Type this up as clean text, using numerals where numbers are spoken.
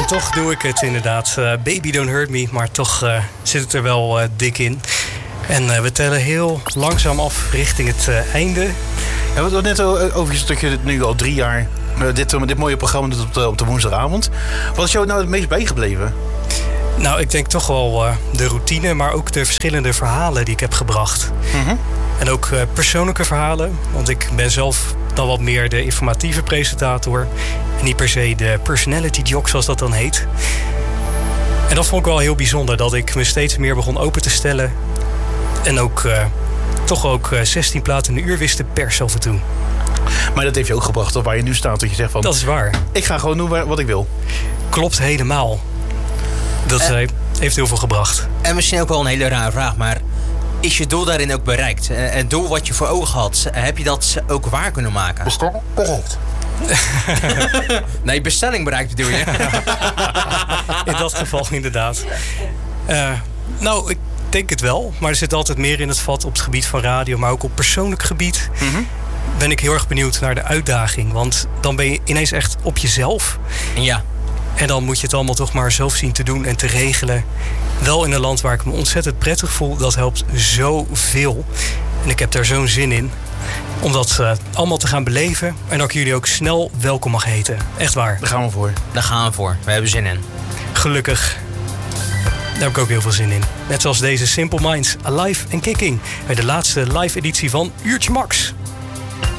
En toch doe ik het inderdaad. Baby Don't Hurt Me, maar toch zit het er wel dik in. En we tellen heel langzaam af richting het einde. Ja, we hadden net over dat je het nu al 3 jaar... dit mooie programma doet op de woensdagavond. Wat is jou nou het meest bijgebleven? Nou, ik denk toch wel de routine, maar ook de verschillende verhalen die ik heb gebracht. Mm-hmm. En ook persoonlijke verhalen, want ik ben zelf dan wat meer de informatieve presentator. En niet per se de personality jock, zoals dat dan heet. En dat vond ik wel heel bijzonder, dat ik me steeds meer begon open te stellen. En ook toch ook 16 platen in een uur wist te persen af en toe. Maar dat heeft je ook gebracht tot waar je nu staat. Dat je zegt van, dat is waar. Ik ga gewoon doen wat ik wil. Klopt helemaal. Dat heeft heel veel gebracht. En misschien ook wel een hele rare vraag, maar is je doel daarin ook bereikt? Het doel wat je voor ogen had, heb je dat ook waar kunnen maken? Bestelling bereikt. Nee, bestelling bereikt bedoel je? In dat geval inderdaad. Nou, ik denk het wel. Maar er zit altijd meer in het vat op het gebied van radio, maar ook op persoonlijk gebied. Mm-hmm. Ben ik heel erg benieuwd naar de uitdaging. Want dan ben je ineens echt op jezelf. Ja. En dan moet je het allemaal toch maar zelf zien te doen en te regelen. Wel in een land waar ik me ontzettend prettig voel. Dat helpt zoveel. En ik heb daar zo'n zin in. Om dat allemaal te gaan beleven. En dat ik jullie ook snel welkom mag heten. Echt waar. Daar gaan we voor. Daar gaan we voor. We hebben zin in. Gelukkig. Daar heb ik ook heel veel zin in. Net zoals deze Simple Minds, Alive and Kicking. Bij de laatste live editie van Uurtje Max.